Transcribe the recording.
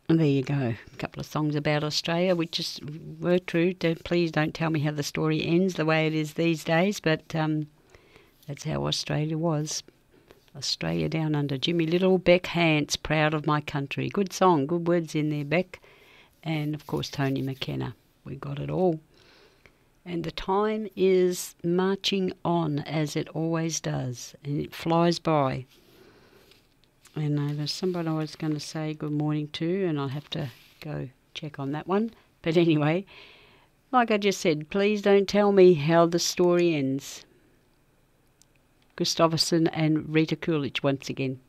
And there you go. A couple of songs about Australia, which just were true. Please don't tell me how the story ends the way it is these days, but that's how Australia was. Australia Down Under. Jimmy Little, Beck Hance, Proud of My Country. Good song, good words in there, Beck. And, of course, Tony McKenna. We got it all. And the time is marching on, as it always does, and it flies by. And there's somebody I was going to say good morning to, and I'll have to go check on that one. But anyway, like I just said, please don't tell me how the story ends. Christopherson and Rita Coolidge once again.